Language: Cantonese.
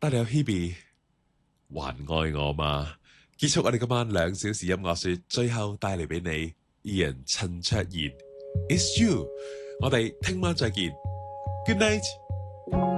得你有 Hebe，還愛我嗎？結束我哋今晚2小時音樂說，最後帶嚟俾你 Ian 陳卓賢 It's You，我哋聽晚再見 Good night。